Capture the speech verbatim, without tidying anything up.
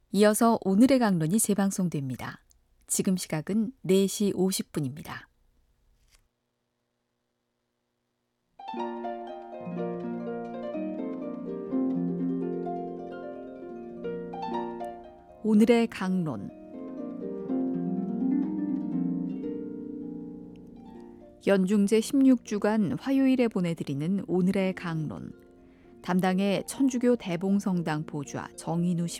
이어서 오늘의 강론이 재방송됩니다. 지금 시각은 네 시 오십 분입니다. 오늘의 강론. 연중제 십육 주간 화요일에 보내드리는 오늘의 강론. 담당의 천주교 대봉성당 보좌 정인우 씨